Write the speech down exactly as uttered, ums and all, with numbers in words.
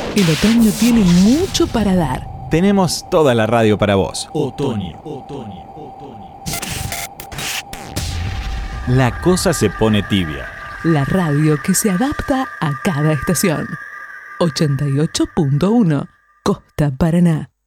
El otoño tiene mucho para dar. Tenemos toda la radio para vos. Otoño, otoño, otoño. La cosa se pone tibia. La radio que se adapta a cada estación. ochenta y ocho punto uno Costa Paraná.